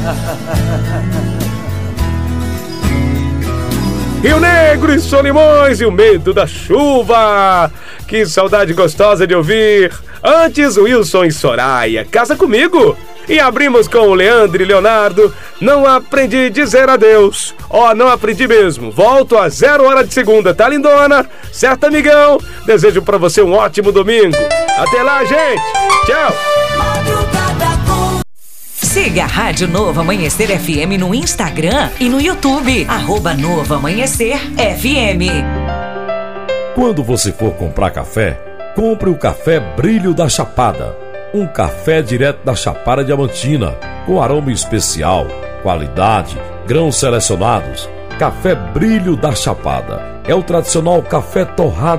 Rio Negro e Solimões e o medo da chuva. Que saudade gostosa de ouvir. Antes, Wilson e Soraya, Casa Comigo. E abrimos com o Leandro e Leonardo, Não Aprendi a Dizer Adeus. Não aprendi mesmo. Volto a 0 hora de segunda, tá, lindona? Certo, amigão? Desejo pra você um ótimo domingo. Até lá, gente. Tchau. Siga a Rádio Novo Amanhecer FM no Instagram e no YouTube. @Novo Amanhecer FM. Quando você for comprar café, compre o Café Brilho da Chapada. Um café direto da Chapada Diamantina, com aroma especial, qualidade, grãos selecionados. Café Brilho da Chapada. É o tradicional café torrado